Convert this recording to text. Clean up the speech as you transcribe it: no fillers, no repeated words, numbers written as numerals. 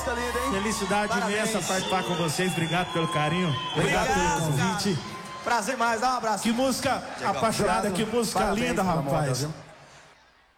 música linda, hein? Felicidade Parabéns. imensa participar com vocês. Obrigado pelo carinho. Obrigado pelo convite. Prazer mais, dá um abraço. Que música apaixonada, que música Parabéns linda, pela moda, rapaz. viu?